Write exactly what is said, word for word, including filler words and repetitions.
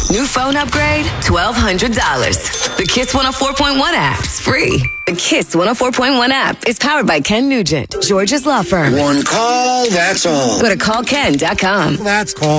New phone upgrade, twelve hundred dollars. The Kiss one oh four point one app's free. The Kiss one oh four point one app is powered by Ken Nugent, George's law firm. One call, that's all. Go to call ken dot com. That's call.